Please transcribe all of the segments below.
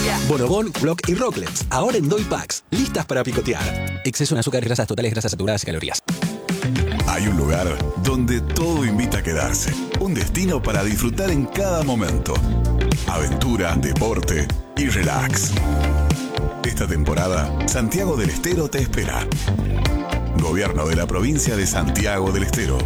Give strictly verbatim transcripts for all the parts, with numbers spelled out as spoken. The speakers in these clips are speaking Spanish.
Bonobón, Block y Rocklets, ahora en Doy Packs, listas para picotear. Exceso en azúcar, grasas totales, grasas saturadas y calorías. Hay un lugar donde todo invita a quedarse. Un destino para disfrutar en cada momento. Aventura, deporte y relax. Esta temporada, Santiago del Estero te espera. Gobierno de la provincia de Santiago del Estero.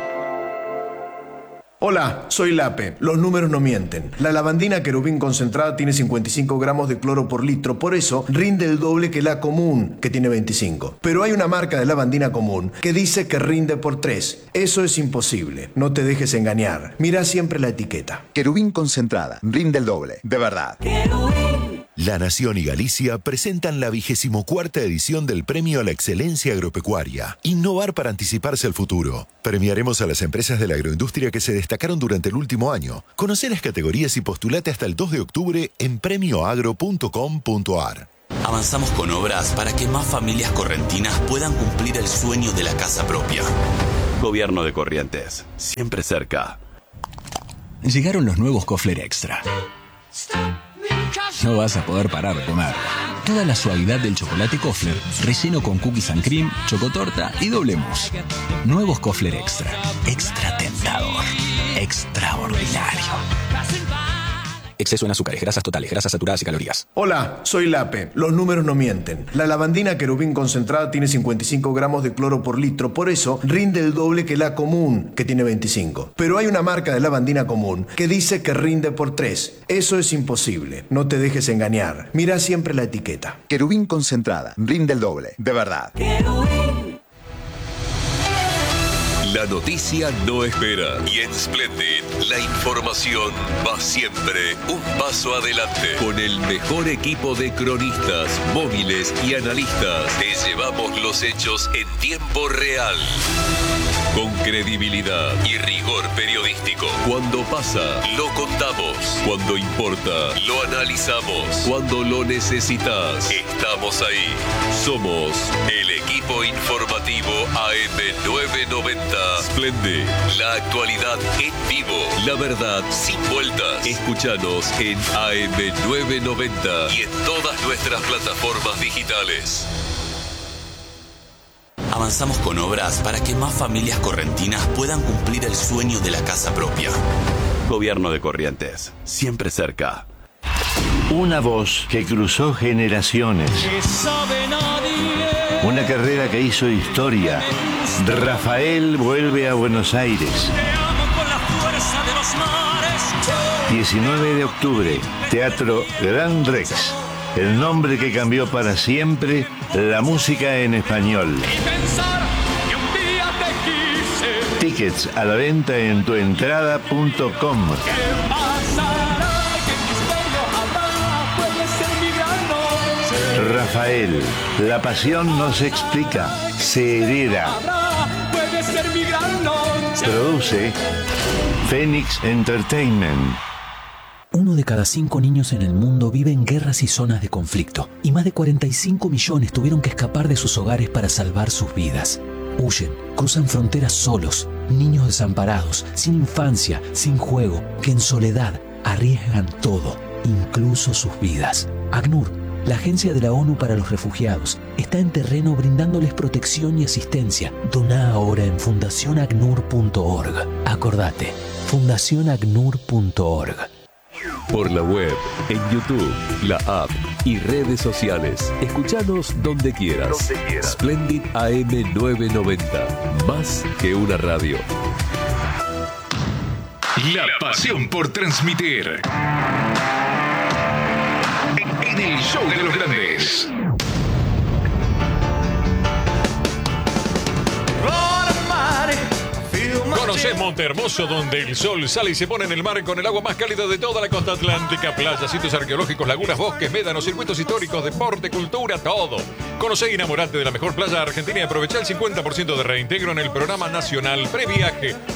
Hola, soy Lape. Los números no mienten. La lavandina querubín concentrada tiene cincuenta y cinco gramos de cloro por litro, por eso rinde el doble que la común, que tiene veinticinco. Pero hay una marca de lavandina común que dice que rinde por tres. Eso es imposible. No te dejes engañar. Mira siempre la etiqueta. Querubín concentrada. Rinde el doble. De verdad. La Nación y Galicia presentan la vigésimo cuarta edición del Premio a la Excelencia Agropecuaria. Innovar para anticiparse al futuro. Premiaremos a las empresas de la agroindustria que se destacaron durante el último año. Conoce las categorías y postulate hasta el dos de octubre en premio agro punto com punto ar. Avanzamos con obras para que más familias correntinas puedan cumplir el sueño de la casa propia. Gobierno de Corrientes, siempre cerca. Llegaron los nuevos Kofler Extra. No vas a poder parar de comer. Toda la suavidad del chocolate Kofler, relleno con cookies and cream, chocotorta y doble mousse. Nuevos Kofler Extra. Extra tentador. Extraordinario. Exceso en azúcares, grasas totales, grasas saturadas y calorías. Hola, soy Lape. Los números no mienten. La lavandina querubín concentrada tiene cincuenta y cinco gramos de cloro por litro, por eso rinde el doble que la común, que tiene veinticinco. Pero hay una marca de lavandina común que dice que rinde por tres. Eso es imposible. No te dejes engañar. Mira siempre la etiqueta. Querubín concentrada. Rinde el doble. De verdad. La noticia no espera y en Splendid la información va siempre un paso adelante. Con el mejor equipo de cronistas, móviles y analistas, te llevamos los hechos en tiempo real. Con credibilidad y rigor periodístico. Cuando pasa, lo contamos. Cuando importa, lo analizamos. Cuando lo necesitas, estamos ahí. Somos el equipo informativo A M novecientos noventa. Splendid, la actualidad en vivo, la verdad sin vueltas. Escúchanos en A M novecientos noventa y en todas nuestras plataformas digitales. Avanzamos con obras para que más familias correntinas puedan cumplir el sueño de la casa propia. Gobierno de Corrientes, siempre cerca. Una voz que cruzó generaciones. Una carrera que hizo historia. Rafael vuelve a Buenos Aires. diecinueve de octubre, Teatro Gran Rex. El nombre que cambió para siempre la música en español. Tickets a la venta en tuentrada punto com. Rafael, la pasión no se explica, se hereda. Produce Phoenix Entertainment. Uno de cada cinco niños en el mundo vive en guerras y zonas de conflicto, y más de cuarenta y cinco millones tuvieron que escapar de sus hogares para salvar sus vidas. Huyen, cruzan fronteras solos, niños desamparados, sin infancia, sin juego, que en soledad arriesgan todo, incluso sus vidas. ACNUR, la Agencia de la ONU para los Refugiados, está en terreno brindándoles protección y asistencia. Doná ahora en fundación acnur punto org. Acordate, fundación acnur punto org. Por la web, en YouTube, la app y redes sociales. Escuchanos donde quieras. Donde quieras. Splendid A M novecientos noventa. Más que una radio. La pasión por transmitir. En el show de los grandes. Conocés Montehermoso, donde el sol sale y se pone en el mar con el agua más cálida de toda la costa atlántica. Playas, sitios arqueológicos, lagunas, bosques, médanos, circuitos históricos, deporte, cultura, todo. Conocé y enamorate de la mejor playa argentina y aprovechá el cincuenta por ciento de reintegro en el programa nacional Previaje.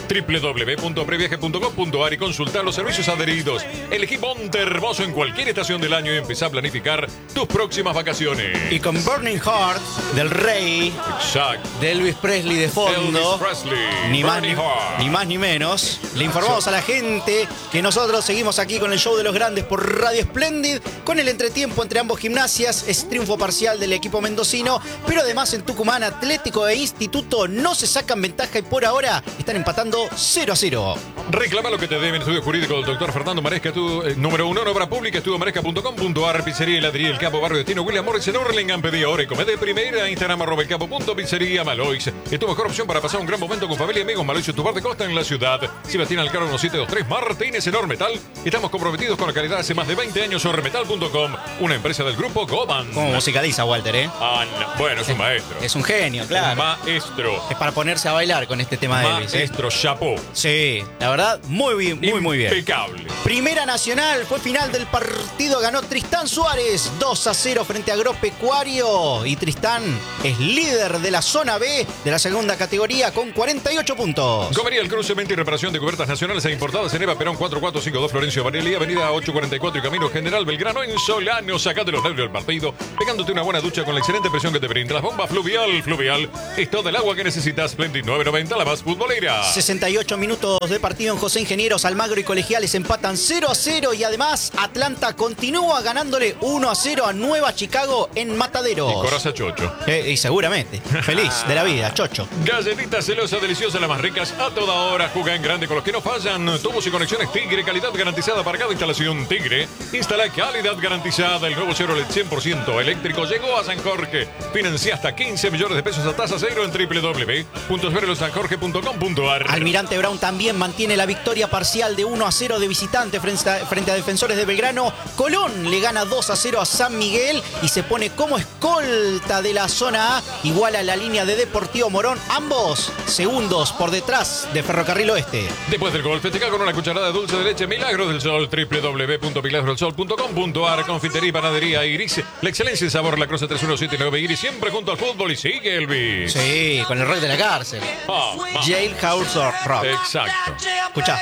doble u doble u doble u punto previaje punto com punto a r y consulta los servicios adheridos. Elegí Monte Hermoso en cualquier estación del año y empezá a planificar tus próximas vacaciones. Y con Burning Heart del Rey, exacto, de Elvis Presley de fondo, Elvis Presley, ni, más, ni, ni más ni menos, le informamos a la gente que nosotros seguimos aquí con el show de los grandes por Radio Splendid, con el entretiempo entre ambos gimnasias. Es triunfo parcial del equipo mendocino, pero además en Tucumán Atlético e Instituto no se sacan ventaja y por ahora están empatando cero a cero. Reclama lo que te deben. Estudio Jurídico del doctor Fernando Maresca, tu, eh, número uno en obra pública, estudio maresca punto com punto a r, pizzería y heladería El Capo, Barrio Destino, William Morris en Hurlingham. Pedí ahora y come de primera. Instagram arroba el capo punto pizzería. Malois es tu mejor opción para pasar un gran momento con familia y amigos. Malois es tu bar de costa en la ciudad. Sebastián Alcaro uno siete dos tres Martínez en Ormetal. Estamos comprometidos con la calidad hace más de veinte años. Ormetal punto com, una empresa del grupo Goban. Como musicaliza Walter, ¿eh? Ah, no. Bueno, es un maestro. Es un genio, claro. Un maestro. Es para ponerse a bailar con este tema de Elvis. Maestro, ¿eh? Chapó. Sí, la verdad, muy bien, muy, muy bien. Impecable. Primera Nacional, fue final del partido, ganó Tristán Suárez, dos a cero frente a Agropecuario. Y Tristán es líder de la zona B de la segunda categoría con cuarenta y ocho puntos. Comería el Cruce, venta y reparación de cubiertas nacionales e importadas en Eva Perón cuatro cuatro cinco dos Florencio Varela, avenida ocho cuarenta y cuatro y Camino General Belgrano en Solano. Sacate los nervios del partido, pegándote una buena ducha con la excelente presión que te brinda las bombas Fluvial. Fluvial es todo el agua que necesitas. Splendid nueve noventa, la más futbolera. sesenta y ocho minutos de partido en José Ingenieros. Almagro y Colegiales empatan cero a cero y además Atlanta continúa ganándole uno a cero a Nueva Chicago en Mataderos. Y coraza Chocho. Eh, y seguramente. Feliz de la vida, Chocho. Galletitas celosas, deliciosas, las más ricas a toda hora. Juega en grande con los que no fallan. Tubos y conexiones Tigre, calidad garantizada para cada instalación. Tigre, instala calidad garantizada. El nuevo Chevrolet cien por ciento eléctrico llegó a San Jorge. Financia hasta quince millones de pesos a tasa cero en doble u doble u doble u punto chevrolet san jorge punto com punto a r. Almirante Brown también mantiene la victoria parcial de uno a cero de visitante frente a, frente a Defensores de Belgrano. Colón le gana dos a cero a San Miguel y se pone como escolta de la zona A, igual a la línea de Deportivo Morón, ambos segundos por detrás de Ferrocarril Oeste. Después del gol, festeja con una cucharada de dulce de leche Milagros del Sol, doble u doble u doble u punto milagros del sol punto com punto a r. Confitería y panadería Iris, la excelencia y sabor, la Croce tres uno siete nueve Iris, siempre junto al fútbol. Y sigue Elvis. Sí, con el rock de la cárcel. Ah, ah. Jailhouse Rock. Exacto. Escucha.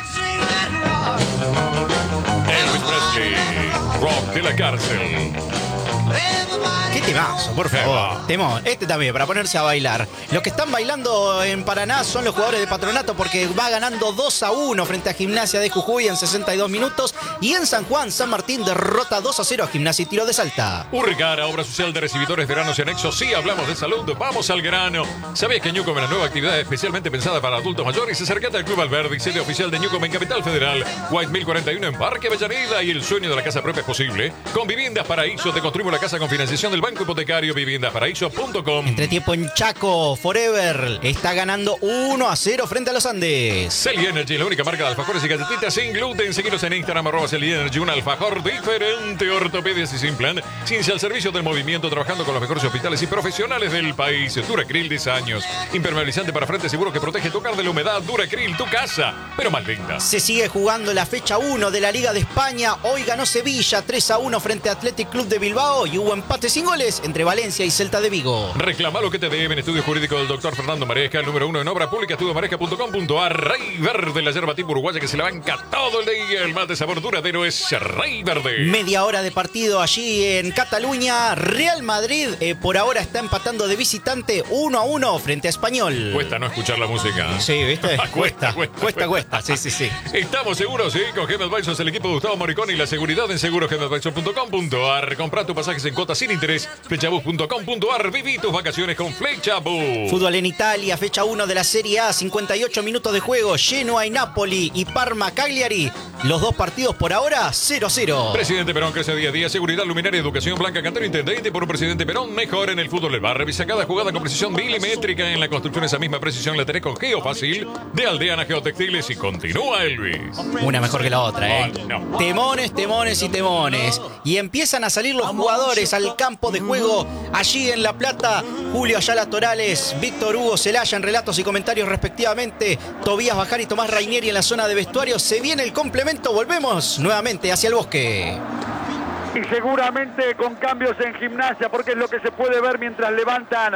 Elvis Presley, rock de la cárcel. Qué temazo, por favor. Temón. Este también, para ponerse a bailar. Los que están bailando en Paraná son los jugadores de Patronato porque va ganando dos a uno frente a Gimnasia de Jujuy en sesenta y dos minutos. Y en San Juan, San Martín derrota dos a cero a Gimnasia y Tiro de Salta. Urricara, obra social de recibidores veranos y anexos. Sí, hablamos de salud. Vamos al grano. ¿Sabías que Newcom es una nueva actividad especialmente pensada para adultos mayores? Acércate al Club Alberdi, sede oficial de Newcom en Capital Federal. White mil cuarenta y uno en Parque Avellaneda. Y el sueño de la casa propia es posible. Con Viviendas Paraíso te construimos la casa con financiación del Banco Hipotecario. Viviendas Paraíso punto com. Entretiempo en Chaco, Forever está ganando uno a cero frente a los Andes. Celi Energy, la única marca de alfajores y galletitas sin gluten. Seguinos en Instagram, arroba Celi Energy, un alfajor diferente. Ortopedias y sin plan. Ciencia al servicio del movimiento, trabajando con los mejores hospitales y profesionales del país. Duracril, diez años. Impermeabilizante para frente seguro que protege tu hogar de la humedad. Duracril, tu casa, pero más linda. Se sigue jugando la fecha uno de la Liga de España. Hoy ganó Sevilla tres a uno frente a Athletic Club de Bilbao y hubo empate sin goles entre Valencia y Celta de Vigo. Reclama lo que te deben. Estudio Jurídico del doctor Fernando Maresca, el número uno en obra pública, estudio maresca punto com punto a r. Rey Verde, la yerba tipo uruguaya que se la banca todo el día. El más de sabor duradero es Rey Verde. Media hora de partido allí en Cataluña. Real Madrid eh, por ahora está empatando de visitante uno a uno frente a Español. Cuesta no escuchar la música. Sí, ¿viste? cuesta, cuesta, cuesta, cuesta. Sí, sí, sí. Estamos seguros, sí, con Gem Advisors, el equipo de Gustavo Moricón y la seguridad en seguros gem advisors punto com punto a r. Compra tus pasajes en cuotas sin interés. Flechabus punto com punto a r. Viví tus vacaciones con Flechabus. Fútbol en Italia, fecha uno de la Serie A, cincuenta y ocho minutos de juego. Genoa y Napoli y Parma Cagliari. Los dos partidos por ahora cero a cero. Presidente Perón crece día a día. Seguridad, luminaria, educación, Blanca Cantero, intendente por un presidente Perón. Mejor en el fútbol del bar. Revisa cada jugada con precisión milimétrica. En la construcción esa misma precisión la tenés con Geofácil de Aldeana Geotextiles. Y continúa Elvis. Una mejor que la otra, ¿eh? Oh, no. Temones, temones y temones. Y empiezan a salir los jugadores al campo de juego. Allí en La Plata, Julio Ayala Torales, Víctor Hugo Celaya en relatos y comentarios respectivamente. Tobías Bajar y Tomás Rainieri en la zona de vestuario. Se viene el complemento. Volvemos nuevamente hacia el bosque. Y seguramente con cambios en Gimnasia, porque es lo que se puede ver mientras levantan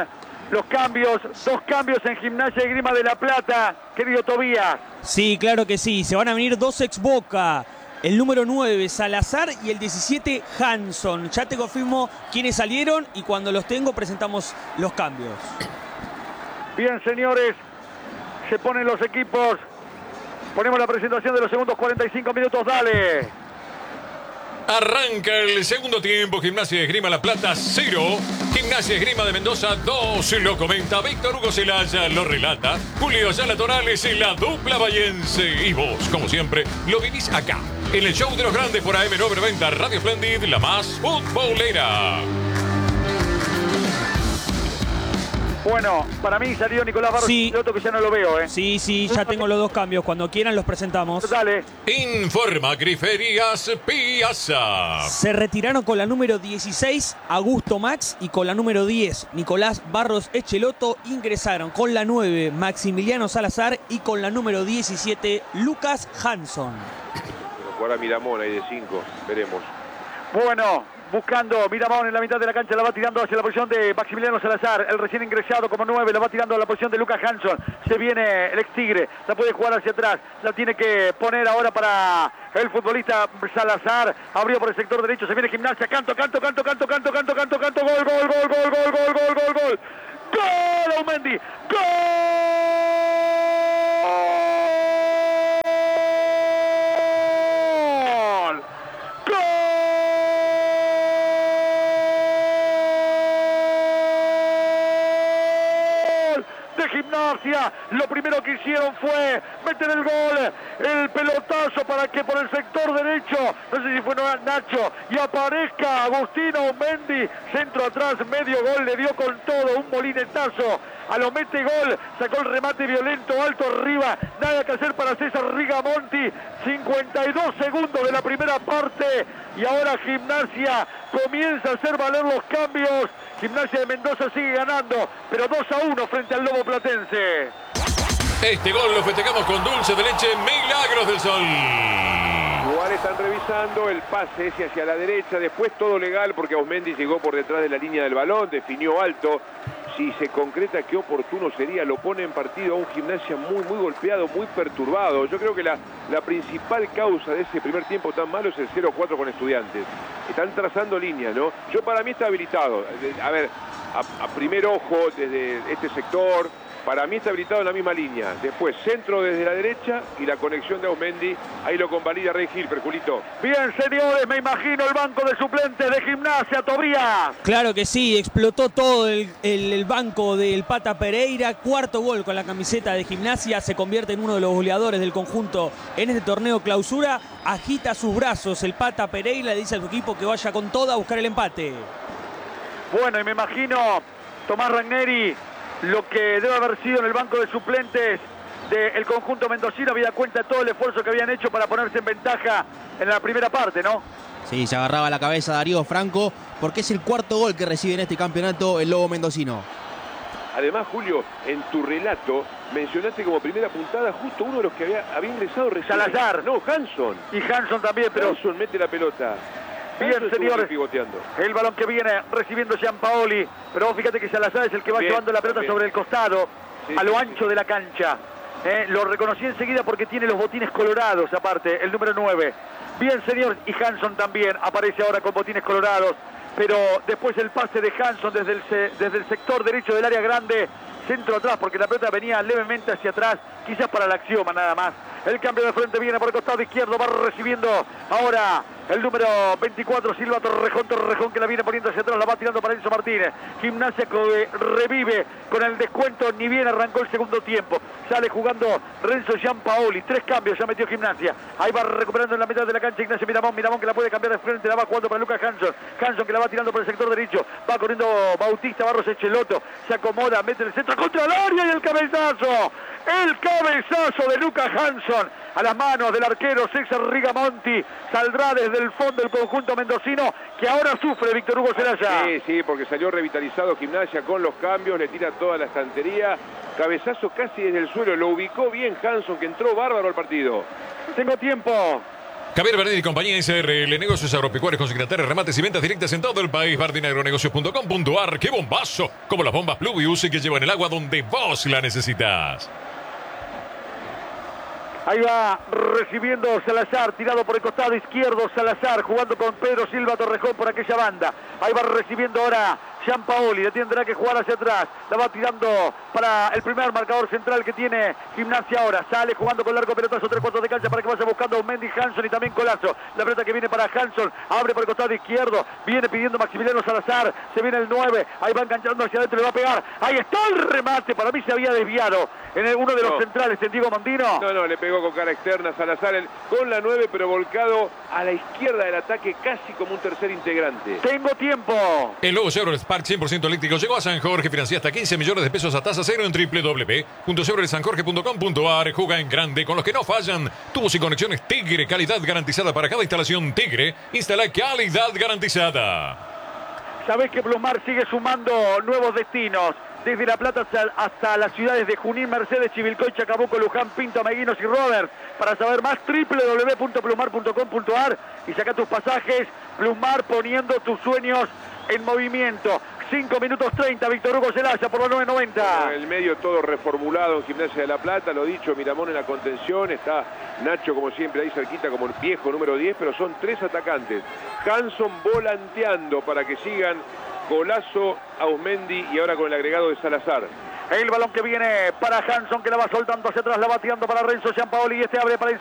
los cambios, dos cambios en Gimnasia y Esgrima de La Plata, querido Tobías. Sí, claro que sí, se van a venir dos ex Boca. El número nueve, Salazar, y el diecisiete, Hanson. Ya te confirmo quiénes salieron y cuando los tengo presentamos los cambios. Bien, señores, se ponen los equipos. Ponemos la presentación de los segundos cuarenta y cinco minutos, dale. Arranca el segundo tiempo, Gimnasia de Esgrima La Plata cero, Gimnasia de Esgrima de Mendoza dos, lo comenta Víctor Hugo Celaya, lo relata Julio Ayala Torales en la dupla bahiense. Y vos, como siempre, lo vivís acá, en el show de los grandes por A M novecientos noventa Radio Splendid, la más futbolera. Bueno, para mí salió Nicolás Barros, sí. Piloto, que ya no lo veo, ¿eh? Sí, sí, ya tengo los dos cambios. Cuando quieran los presentamos. Dale. Informa Griferias Piazza. Se retiraron con la número dieciséis, Augusto Max, y con la número diez, Nicolás Barros Echeloto. Ingresaron con la nueve, Maximiliano Salazar, y con la número diecisiete, Lucas Hanson. Pero jugará Miramón ahí de cinco, veremos. Bueno, buscando Miramón en la mitad de la cancha, la va tirando hacia la posición de Maximiliano Salazar, el recién ingresado como nueve, la va tirando a la posición de Lucas Hanson. Se viene el ex Tigre, la puede jugar hacia atrás, la tiene que poner ahora para el futbolista Salazar. Abrió por el sector derecho, se viene Gimnasia, canto, canto, canto, canto, canto, canto, canto, canto, gol, gol, gol, gol, gol, gol, gol, gol, gol. ¡Gol, Aumendi! ¡Gol! Gimnasia, lo primero que hicieron fue meter el gol, el pelotazo para que por el sector derecho, no sé si fue Nacho, y aparezca Agustino Aumendi, centro atrás, medio gol, le dio con todo, un molinetazo, a lo mete gol, sacó el remate violento, alto arriba, nada que hacer para César Rigamonti, cincuenta y dos segundos de la primera parte, y ahora Gimnasia comienza a hacer valer los cambios. Gimnasia de Mendoza sigue ganando, pero dos a uno frente al Lobo Platense. Este gol lo festejamos con dulce de leche Milagros del Sol. Igual están revisando el pase ese hacia la derecha, después todo legal porque Aumendi llegó por detrás de la línea del balón, definió alto. Si se concreta, qué oportuno sería, lo pone en partido a un Gimnasia muy, muy golpeado, muy perturbado. Yo creo que la, la principal causa de ese primer tiempo tan malo es el cero cuatro con Estudiantes. Están trazando líneas, ¿no? Yo para mí está habilitado. A ver, a, a primer ojo, desde este sector, para mí está habilitado en la misma línea. Después, centro desde la derecha y la conexión de Aumendi. Ahí lo convalida Rey Gil, Perjulito. Bien, señores, me imagino el banco de suplentes de Gimnasia, Tobías. Claro que sí, explotó todo el, el, el banco del Pata Pereira. Cuarto gol con la camiseta de Gimnasia. Se convierte en uno de los goleadores del conjunto en este torneo clausura. Agita sus brazos el Pata Pereira, le dice a su equipo que vaya con toda a buscar el empate. Bueno, y me imagino Tomás Ragneri, lo que debe haber sido en el banco de suplentes del conjunto mendocino, había cuenta de todo el esfuerzo que habían hecho para ponerse en ventaja en la primera parte, ¿no? Sí, se agarraba la cabeza Darío Franco, porque es el cuarto gol que recibe en este campeonato el Lobo mendocino. Además, Julio, en tu relato mencionaste como primera puntada justo uno de los que había, había ingresado recién. Salazar. No, Hanson. Y Hanson también, pero... Hanson mete la pelota. Bien, señores, el balón que viene recibiendo Gianpaoli, pero vos fíjate que Salazar es el que va bien, llevando la pelota bien. sobre el costado, sí, a lo sí, ancho sí. de la cancha. Eh, lo reconocí enseguida porque tiene los botines colorados aparte, el número nueve. Bien, señor, y Hanson también aparece ahora con botines colorados, pero después el pase de Hanson desde el, desde el sector derecho del área grande, centro atrás, porque la pelota venía levemente hacia atrás, quizás para el axioma nada más. El cambio de frente viene por el costado izquierdo, va recibiendo ahora el número veinticuatro, Silva Torrejón, Torrejón que la viene poniendo hacia atrás, la va tirando para Enzo Martínez. Gimnasia que revive con el descuento, ni bien arrancó el segundo tiempo. Sale jugando Renzo Gianpaoli, tres cambios ya metió Gimnasia. Ahí va recuperando en la mitad de la cancha Ignacio Miramón, Miramón que la puede cambiar de frente, la va jugando para Lucas Hanson. Hanson que la va tirando por el sector derecho, va corriendo Bautista Barros Echeloto, se acomoda, mete el centro contra el área y el cabezazo. El cabezazo de Lucas Hanson a las manos del arquero César Rigamonti. Saldrá desde el fondo del conjunto mendocino que ahora sufre Víctor Hugo Celaya. Sí, sí, porque salió revitalizado Gimnasia con los cambios, le tira toda la estantería. Cabezazo casi desde el suelo, lo ubicó bien Hanson, que entró bárbaro al partido. Tengo tiempo. Javier Bernini y compañía S R L, negocios agropecuarios, consignatarios, remates y ventas directas en todo el país. bardinagronegocios punto com punto a r. ¡Qué bombazo! Como las bombas Pluvius que llevan el agua donde vos la necesitas. Ahí va recibiendo Salazar, tirado por el costado izquierdo. Salazar jugando con Pedro Silva Torrejón por aquella banda. Ahí va recibiendo ahora Giampaoli, le tendrá que jugar hacia atrás. La va tirando para el primer marcador central que tiene Gimnasia ahora. Sale jugando con largo pelotazo, tres cuartos de cancha para que vaya buscando a Mendy, Hanson y también Colazo. La pelota que viene para Hanson, abre por el costado izquierdo. Viene pidiendo Maximiliano Salazar. Se viene el nueve, ahí va enganchando hacia adentro, le va a pegar. Ahí está el remate, para mí se había desviado en el, uno de los no. centrales, en Diego Mondino. No, no, le pegó con cara externa Salazar el, con la nueve, pero volcado a la izquierda del ataque, casi como un tercer integrante. Tengo tiempo. El nuevo Chevrolet Spark cien por ciento eléctrico llegó a San Jorge, financia hasta quince millones de pesos a tasa cero en doble u doble u doble u punto chevrolet san jorge punto com punto a r. Juega en grande con los que no fallan. Tubos y conexiones Tigre, calidad garantizada para cada instalación Tigre. Instala calidad garantizada. Sabés que Plumar sigue sumando nuevos destinos. Desde La Plata hasta, hasta las ciudades de Junín, Mercedes, Chivilcoy, Chacabuco, Luján, Pinto, Meguinos y Roberts. Para saber más, doble u doble u doble u punto plumar punto com punto a r y saca tus pasajes. Plumar, poniendo tus sueños en movimiento. cinco minutos treinta, Víctor Hugo Zelaya por la nueve noventa. El medio todo reformulado en Gimnasia de La Plata, lo dicho, Miramón en la contención, está Nacho como siempre ahí cerquita como el viejo número diez, pero son tres atacantes. Hanson volanteando para que sigan Colazo, Ausmendi y ahora con el agregado de Salazar. El balón que viene para Hanson, que la va soltando hacia atrás, la va tirando para Renzo Giampaoli y este abre para